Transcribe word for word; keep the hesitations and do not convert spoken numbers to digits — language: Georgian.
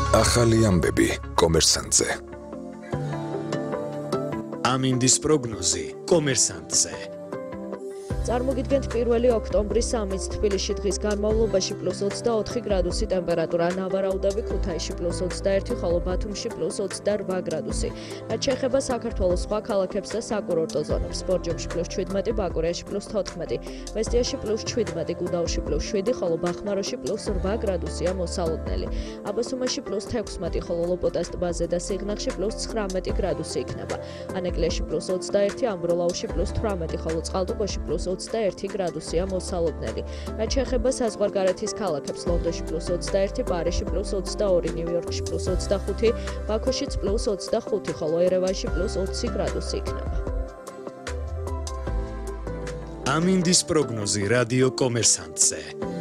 ახალი ამბები კომერსანტზე. ამინდის პროგნოზი კომერსანტზე. წარმოგიდგენთ პირველი ოქტომბრის სამიც თბილისში დღის განმავლობაში პლუს ოცდაოთხი გრადუსი ტემპერატურა, ნავარაუდები ქუთაისში პლუს ოცდაერთი, ხოლო ბათუმში პლუს ოცდარვა გრადუსი. რაც შეეხება საქართველოს სხვა ქალაქებს და საკურორტო ზონებს, ბორჯომში პლუს შვიდმეტი, ბაკურიაში პლუს თოთხმეტი, მესტიაში პლუს შვიდმეტი, გუდაუთში პლუს შვიდი, ხოლო ბახმაროში პლუს რვა გრადუსია მოსალოდნელი. აბასუმაში პლუს თექვსმეტი, ხოლო ლოპოტას ტბაზე და სიღნაღში პლუს ცხრამეტი გრადუსი იქნება. ანეკლიაში პლუს ოცდაერთი, ამბროლაუში პლუს თვრამეტი, ხოლო წყალტუბოში პლუს ოცდაერთი გრადუსია მოსალოდნელი. რაც შეეხება საზღვარგარეთის ქალაქებს, ლონდონში პლუს ოცდაერთი, პარიზში პლუს ოცდაორი, ნიუ-იორკში პლუს ოცდახუთი, ბაქოშიც პლუს ოცდახუთი, ხოლო ერევანში პლუს ოცი გრადუსი იქნება. ამინდის პროგნოზი რადიო კომერსანტზე.